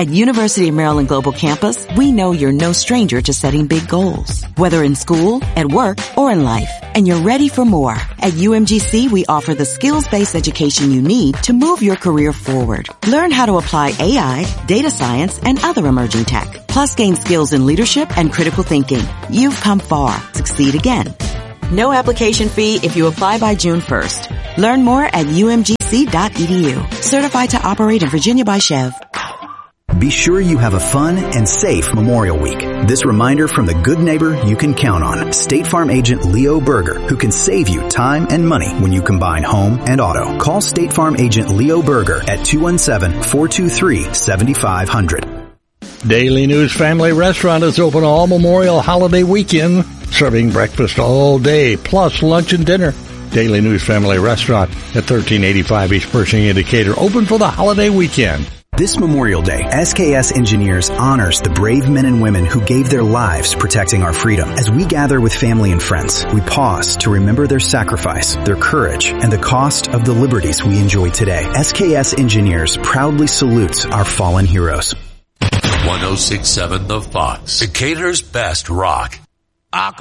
At University of Maryland Global Campus, we know you're no stranger to setting big goals, whether in school, at work, or in life. And you're ready for more. At UMGC, we offer the skills-based education you need to move your career forward. Learn how to apply AI, data science, and other emerging tech. Plus gain skills in leadership and critical thinking. You've come far. Succeed again. No application fee if you apply by June 1st. Learn more at umgc.edu. Certified to operate in Virginia by Chev. Be sure you have a fun and safe Memorial Week. This reminder from the good neighbor you can count on, State Farm agent Leo Berger, who can save you time and money when you combine home and auto. Call State Farm agent Leo Berger at 217-423-7500. Daily News Family Restaurant is open all Memorial Holiday Weekend, serving breakfast all day, plus lunch and dinner. Daily News Family Restaurant at 1385 East Pershing in Decatur, open for the holiday weekend. This Memorial Day, SKS Engineers honors the brave men and women who gave their lives protecting our freedom. As we gather with family and friends, we pause to remember their sacrifice, their courage, and the cost of the liberties we enjoy today. SKS Engineers proudly salutes our fallen heroes. 1067 The Fox, Decatur's best rock.